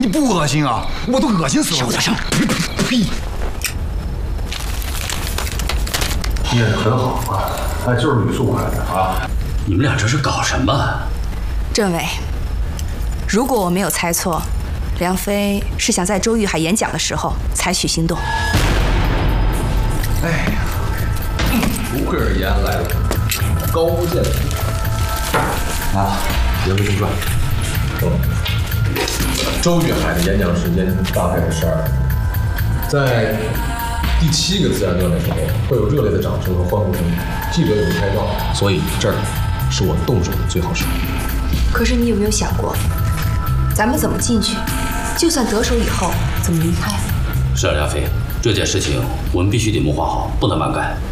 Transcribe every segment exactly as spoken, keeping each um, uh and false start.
你不恶心啊？我都恶心死了！ 小点声！ 呸！ 念得很好啊，哎，就是你送来的啊。 你们俩这是搞什么？ 政委，如果我没有猜错，梁飞是想在周玉海演讲的时候采取行动。 哎呀，不愧是延安来的，高屋建瓴。啊，言归正传。嗯，周玉海的演讲时间大概是十二分钟，在第七个自然段的时候，会有热烈的掌声和欢呼声，记者也会拍照，所以这儿是我动手的最好时候。 可是你有没有想过，咱们怎么进去？就算得手以后，怎么离开？ 是啊，梁飞，这件事情我们必须得谋划好，不能慢干。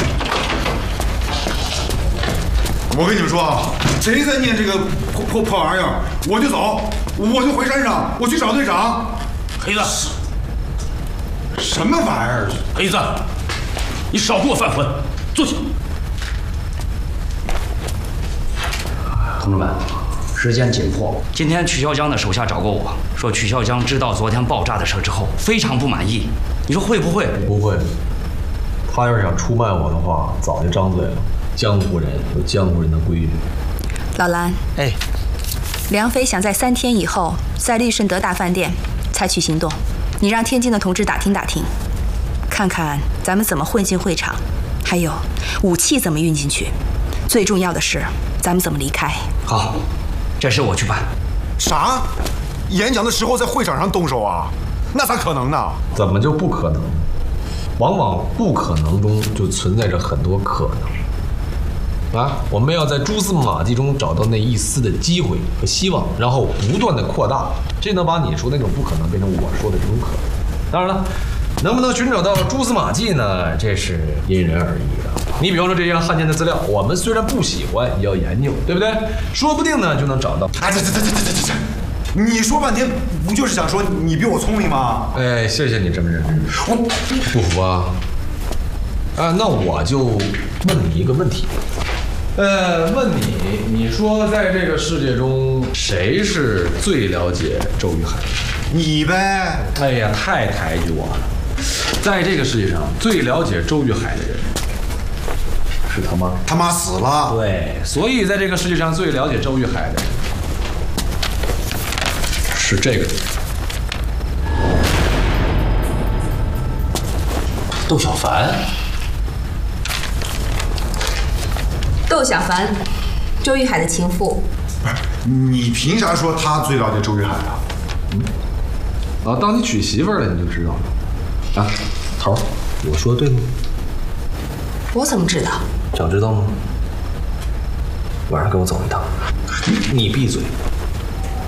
我跟你们说啊，谁再念这个破破破玩意儿，我就走，我就回山上，我去找队长。 黑子， 什么玩意儿？ 黑子，你少给我犯浑，坐下。 同志们，时间紧迫。今天曲孝江的手下找过我，说曲孝江知道昨天爆炸的事之后，非常不满意。你说会不会？ 不会。他要是想出卖我的话，早就张嘴了。江湖人有江湖人的规矩。 老蓝， 哎， 梁飞想在三天以后在利顺德大饭店采取行动，你让天津的同志打听打听，看看咱们怎么混进会场，还有武器怎么运进去，最重要的是咱们怎么离开。 好，这事我去办。 啥？演讲的时候在会场上动手啊？那咋可能呢？ 怎么就不可能？往往不可能中就存在着很多可能。啊，我们要在蛛丝马迹中找到那一丝的机会和希望，然后不断的扩大，这能把你说的那种不可能变成我说的这种可能。当然了，能不能寻找到蛛丝马迹呢？这是因人而异的。你比方说这些汉奸的资料，我们虽然不喜欢，也要研究，对不对？说不定呢就能找到。 哎，这这这这这这这，你说半天不就是想说你比我聪明吗？ 哎，谢谢你这么认真。我不服啊！啊，那我就问你一个问题。呃，问你，你说在这个世界中，谁是最了解周玉海的？ 你呗。 哎呀，太抬举我了。在这个世界上，最了解周玉海的人是他妈。 他妈死了。 对，所以在这个世界上最了解周玉海的人是这个人。 窦小凡。 窦小凡，周玉海的情妇。 不是，你凭啥说他最了解周玉海啊？ 嗯，啊，当你娶媳妇儿了，你就知道了。啊，头儿，我说的对吗？ 我怎么知道？ 想知道吗？晚上跟我走一趟。你闭嘴。